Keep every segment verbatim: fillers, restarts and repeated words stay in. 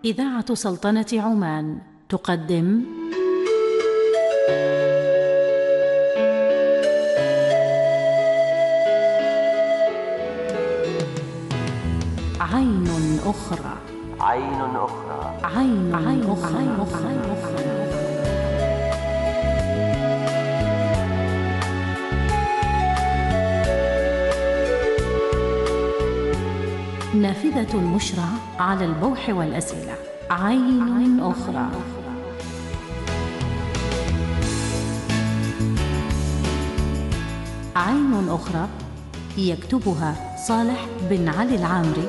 إذاعة سلطنة عمان تقدم عين أخرى. عين أخرى. عين, عين أخرى. عين أخرى. عين أخرى. نافذة مشرع على البوح والأسئلة. عين أخرى. عين أخرى يكتبها صالح بن علي العامري.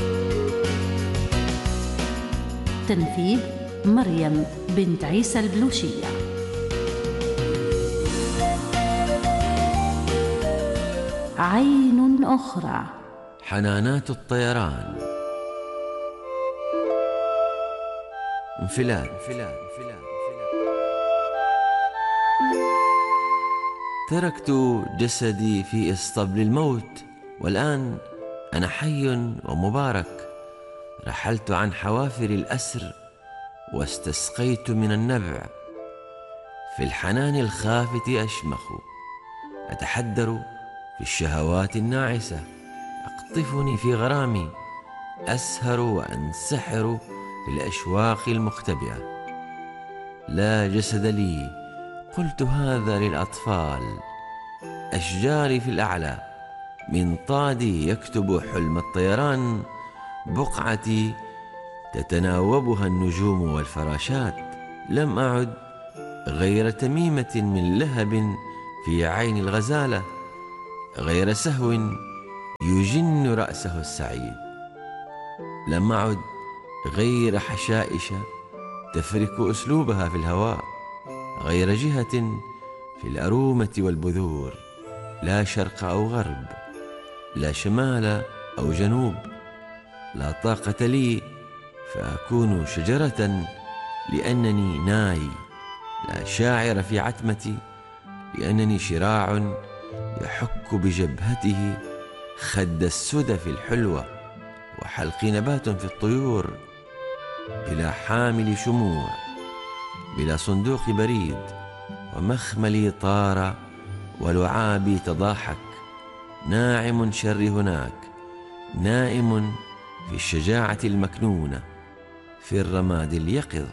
تنفيذ مريم بنت عيسى البلوشية. عين أخرى. حنانات الطيران. انفلات انفلات انفلات تركت جسدي في اسطبل الموت، والآن أنا حي ومبارك. رحلت عن حوافر الأسر واستسقيت من النبع. في الحنان الخافت أشمخ، أتحدر في الشهوات الناعسة. أقطفني في غرامي، أسهر وأنسحر في الأشواق المختبئة. لا جسد لي، قلت هذا للأطفال. أشجاري في الأعلى، منطادي يكتب حلم الطيران. بقعتي تتناوبها النجوم والفراشات. لم أعد غير تميمة من لهب في عين الغزالة، غير سهو يجن رأسه السعيد. لم أعد غير حشائش تفرك أسلوبها في الهواء، غير جهة في الأرومة والبذور. لا شرق أو غرب، لا شمال أو جنوب. لا طاقة لي فأكون شجرة لأنني ناي. لا شاعر في عتمتي لأنني شراع يحك بجبهته خد السدف الحلوة. وحلقي نبات في الطيور، بلا حامل شموع، بلا صندوق بريد. ومخملي طار ولعابي تضاحك. ناعم شر هناك، نائم في الشجاعة المكنونة، في الرماد اليقظ.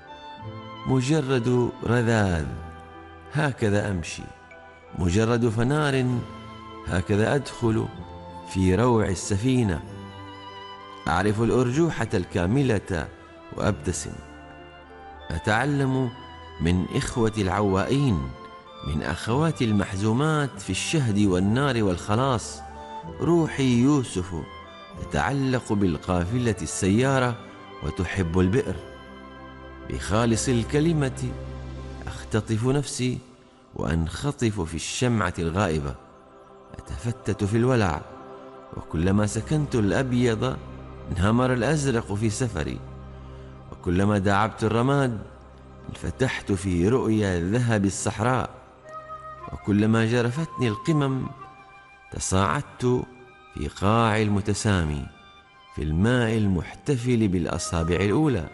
مجرد رذاذ هكذا أمشي، مجرد فنار هكذا أدخل في روع السفينة. أعرف الأرجوحة الكاملة وأبتسم. أتعلم من إخوة العوائين، من أخوات المحزومات في الشهد والنار والخلاص. روحي يوسف تتعلق بالقافلة السيارة وتحب البئر. بخالص الكلمة أختطف نفسي وأنخطف في الشمعة الغائبة. أتفتت في الولع، وكلما سكنت الأبيض انهمر الأزرق في سفري. وكلما داعبت الرماد انفتحت في رؤيا ذهب الصحراء. وكلما جرفتني القمم تصاعدت في قاع المتسامي، في الماء المحتفل بالأصابع الأولى.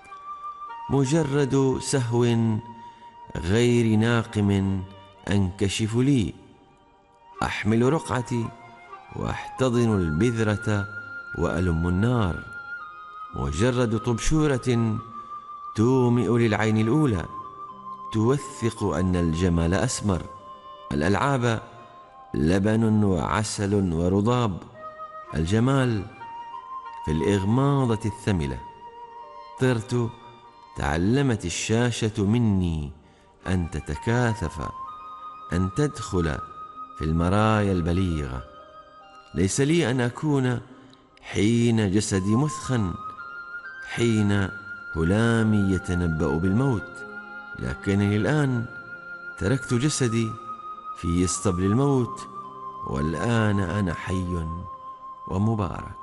مجرد سهو غير ناقم أنكشف لي. أحمل رقعتي وأحتضن البذرة وألم النار. مجرد طبشورة تومئ للعين الأولى، توثق أن الجمال أسمر. الألعاب لبن وعسل ورضاب. الجمال في الإغماضة الثملة. طرت، تعلمت الشاشة مني أن تتكاثف، أن تدخل في المرايا البليغة. ليس لي أن أكون حين جسدي مثخن، حين هلامي يتنبأ بالموت. لكنني الآن تركت جسدي في اسطبل الموت، والآن أنا حي ومبارك.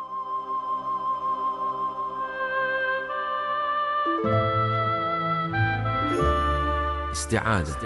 استعادة.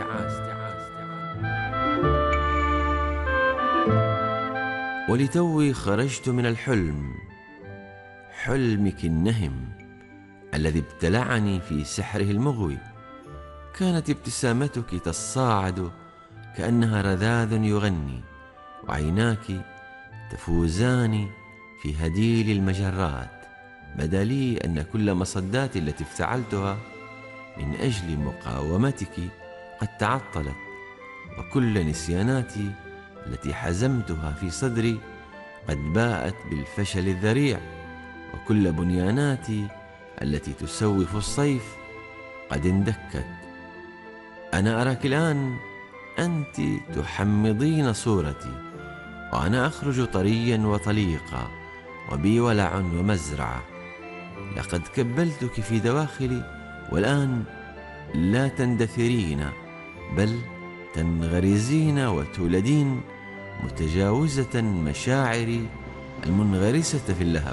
ولتوي خرجت من الحلم، حلمك النهم، الذي ابتلعني في سحره المغوي. كانت ابتسامتك تصاعد كأنها رذاذ يغني، وعيناك تفوزان في هديل المجرات. بدا لي أن كل مصدات التي افتعلتها من أجل مقاومتك قد تعطلت، وكل نسياناتي التي حزمتها في صدري قد باءت بالفشل الذريع، وكل بنياناتي التي تسوف الصيف قد اندكت. أنا أراك الآن أنت تحمضين صورتي، وأنا أخرج طريا وطليقا وبي ولع ومزرعة. لقد كبلتك في دواخلي، والآن لا تندثرين بل تنغرزين وتولدين، متجاوزة مشاعري المنغرسة في اللهب.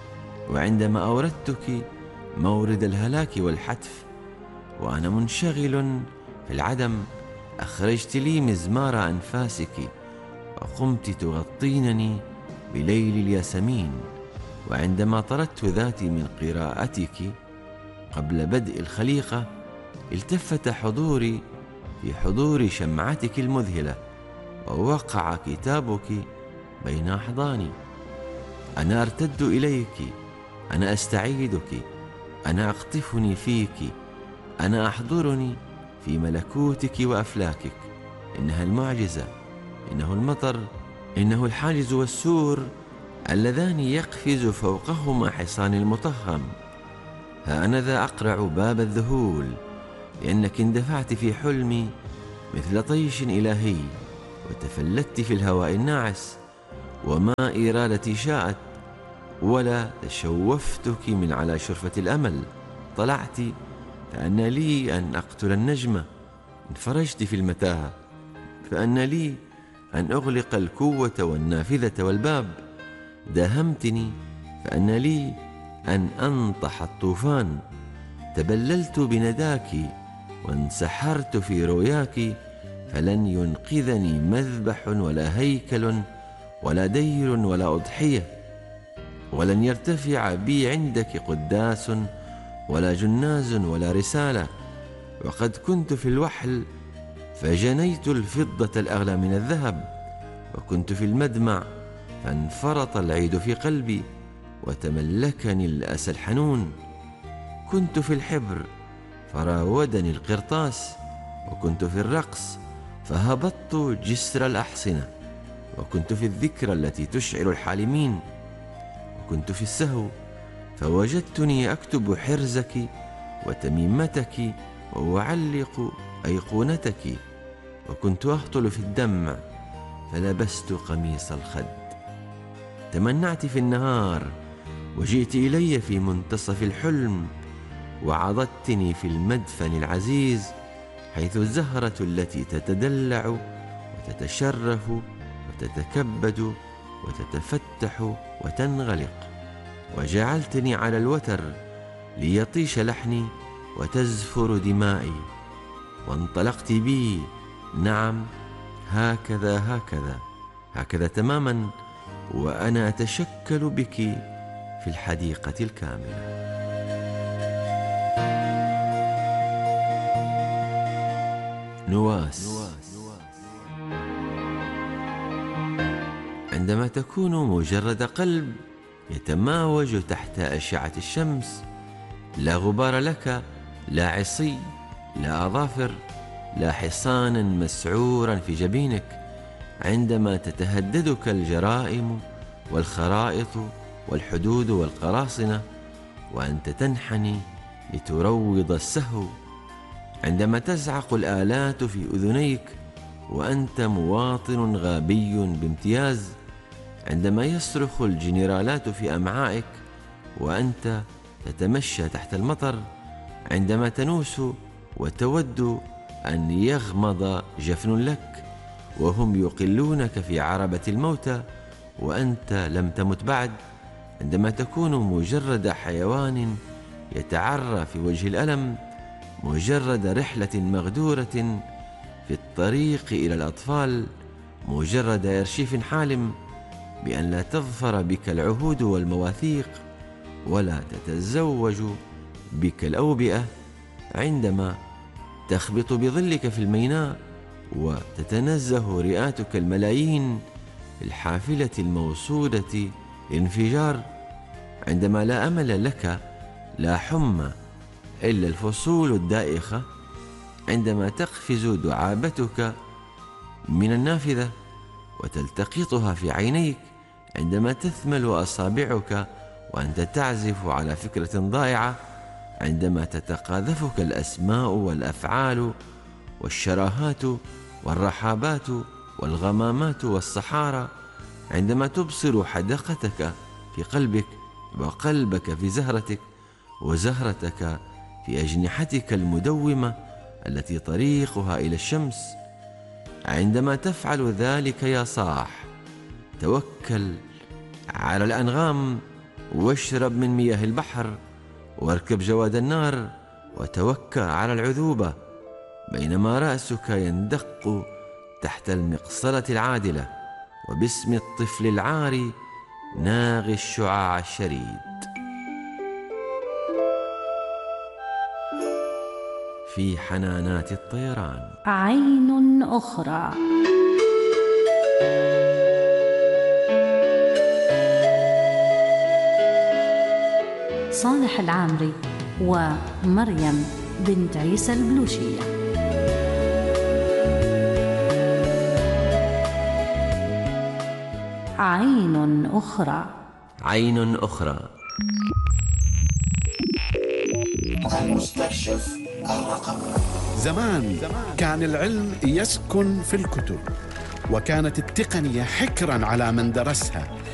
وعندما أوردتك مورد الهلاك والحتف وأنا منشغل في العدم، أخرجت لي مزمار أنفاسك، وقمت تغطينني بليل الياسمين. وعندما طردت ذاتي من قراءتك قبل بدء الخليقة، التفت حضوري في حضور شمعتك المذهلة، ووقع كتابك بين أحضاني. أنا أرتد إليك، أنا أستعيدك، أنا أقطفني فيك، أنا أحضرني في ملكوتك وأفلاكك. إنها المعجزة، إنه المطر، إنه الحاجز والسور اللذان يقفز فوقهما حصان المطهم. ها أنا ذا أقرع باب الذهول، لأنك اندفعت في حلمي مثل طيش إلهي، وتفلتت في الهواء الناعس، وما إرادتي شاءت ولا تشوفتك من على شرفة الأمل. طلعت فأن لي أن أقتل النجمة، انفرجت في المتاهة فأن لي أن أغلق الكوة والنافذة والباب، داهمتني فأن لي أن أنطح الطوفان، تبللت بنداك وانسحرت في رؤياك، فلن ينقذني مذبح ولا هيكل ولا دير ولا أضحية، ولن يرتفع بي عندك قداس ولا جناز ولا رسالة. وقد كنت في الوحل فجنيت الفضة الأغلى من الذهب، وكنت في المدمع فانفرط العيد في قلبي وتملكني الأسى الحنون. كنت في الحبر فراودني القرطاس، وكنت في الرقص فهبطت جسر الأحصنة، وكنت في الذكرى التي تشعر الحالمين، وكنت في السهو فوجدتني أكتب حرزك وتميمتك وأعلق أيقونتك، وكنت أهطل في الدمع فلبست قميص الخد. تمنعت في النهار وجئت إلي في منتصف الحلم، وعضدتني في المدفن العزيز، حيث الزهرة التي تتدلع وتتشرف وتتكبد وتتفتح وتنغلق. وجعلتني على الوتر ليطيش لحني وتزفر دمائي، وانطلقت بي، نعم هكذا هكذا هكذا تماما، وأنا أتشكل بك في الحديقة الكاملة. نواس. عندما تكون مجرد قلب يتماوج تحت أشعة الشمس، لا غبار لك، لا عصي، لا أظافر، لا حصانا مسعورا في جبينك، عندما تتهددك الجرائم والخرائط والحدود والقراصنة وأنت تنحني لتروض السهو، عندما تزعق الآلات في أذنيك وأنت مواطن غابي بامتياز، عندما يصرخ الجنرالات في أمعائك وأنت تتمشى تحت المطر، عندما تنوس وتود أن يغمض جفن لك وهم يقلونك في عربة الموتى وأنت لم تمت بعد، عندما تكون مجرد حيوان يتعرى في وجه الألم، مجرد رحلة مغدورة في الطريق إلى الأطفال، مجرد إرشيف حالم بأن لا تظفر بك العهود والمواثيق ولا تتزوج بك الأوبئة عندما تخبط بظلك في الميناء وتتنزه رئاتك الملايين في الحافلة الموصودة للانفجار، عندما لا أمل لك لا حمى إلا الفصول الدائخة، عندما تقفز دعابتك من النافذة وتلتقطها في عينيك، عندما تثمل أصابعك وأنت تعزف على فكرة ضائعة، عندما تتقاذفك الأسماء والأفعال والشراهات والرحابات والغمامات والصحارى، عندما تبصر حدقتك في قلبك وقلبك في زهرتك وزهرتك في أجنحتك المدومة التي طريقها إلى الشمس، عندما تفعل ذلك يا صاح توكل على الأنغام واشرب من مياه البحر واركب جواد النار وتوكل على العذوبة، بينما رأسك يندق تحت المقصلة العادلة وباسم الطفل العاري ناغي الشعاع الشريد. في حنانات الطيران عين أخرى. صالح العامري ومريم بنت عيسى البلوشية. عين أخرى. عين أخرى. المستكشف الرقمي. زمان كان العلم يسكن في الكتب، وكانت التقنية حكرا على من درسها.